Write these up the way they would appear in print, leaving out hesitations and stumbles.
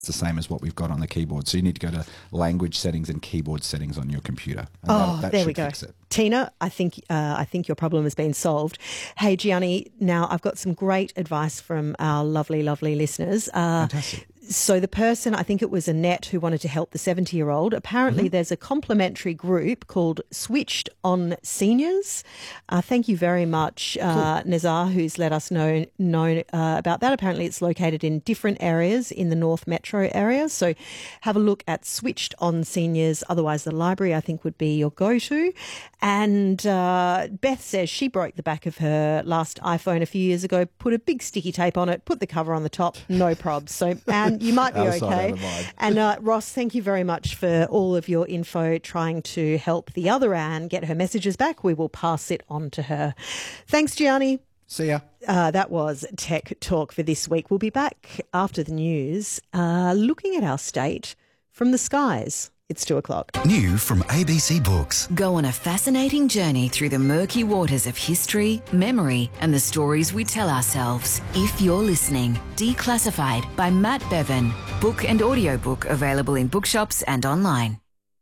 It's the same as what we've got on the keyboard. So you need to go to language settings and keyboard settings on your computer. And that there should we go. Fix it. Tina, I think your problem has been solved. Hey, Gianni, now I've got some great advice from our lovely, lovely listeners. Fantastic. So the person, I think it was Annette, who wanted to help the 70-year-old. Apparently there's a complimentary group called Switched On Seniors. Thank you very much, Nazar, who's let us know about that. Apparently it's located in different areas in the North Metro area. So have a look at Switched On Seniors. Otherwise, the library, I think, would be your go-to. And Beth says she broke the back of her last iPhone a few years ago, put a big sticky tape on it, put the cover on the top, no probs. So, and you might be okay. And Ross, thank you very much for all of your info trying to help the other Anne get her messages back. We will pass it on to her. Thanks, Gianni. See ya. That was Tech Talk for this week. We'll be back after the news looking at our state from the skies. It's 2:00. New from ABC Books. Go on a fascinating journey through the murky waters of history, memory, and the stories we tell ourselves. If you're listening, Declassified by Matt Bevan. Book and audiobook available in bookshops and online.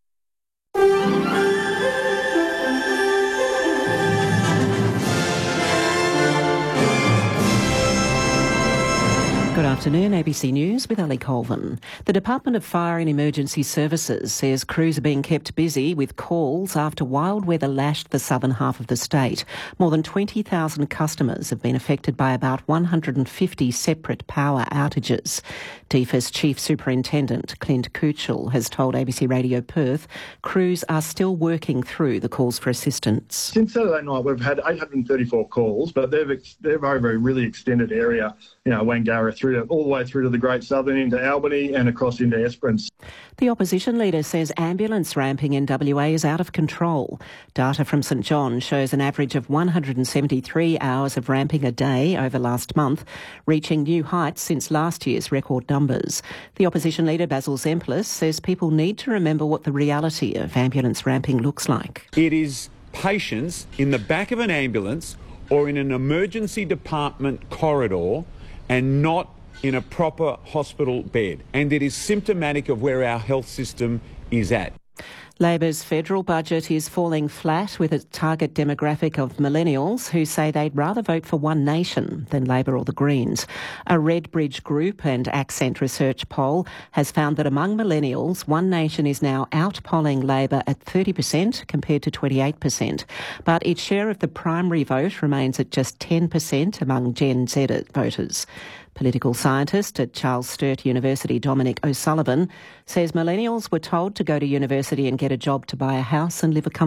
Good afternoon, ABC News with Ali Colvin. The Department of Fire and Emergency Services says crews are being kept busy with calls after wild weather lashed the southern half of the state. More than 20,000 customers have been affected by about 150 separate power outages. DFS Chief Superintendent Clint Coochel has told ABC Radio Perth crews are still working through the calls for assistance. Since Saturday night, we've had 834 calls, but they're over a really extended area, Wangara all the way through to the Great Southern, into Albany and across into Esperance. The opposition leader says ambulance ramping in WA is out of control. Data from St John shows an average of 173 hours of ramping a day over last month, reaching new heights since last year's record numbers. The opposition leader Basil Zemplis says people need to remember what the reality of ambulance ramping looks like. It is patients in the back of an ambulance or in an emergency department corridor and not in a proper hospital bed. And it is symptomatic of where our health system is at. Labor's federal budget is falling flat with a target demographic of millennials who say they'd rather vote for One Nation than Labor or the Greens. A Redbridge Group and Accent Research poll has found that among millennials, One Nation is now out-polling Labor at 30% compared to 28%. But its share of the primary vote remains at just 10% among Gen Z voters. Political scientist at Charles Sturt University, Dominic O'Sullivan, says millennials were told to go to university and get a job to buy a house and live a comfortable